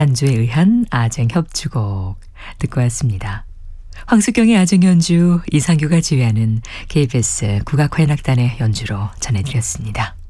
안주에 의한 아쟁협주곡 듣고 왔습니다. 황숙경의 아쟁연주, 이상규가 지휘하는 KBS 국악화현악단의 연주로 전해드렸습니다.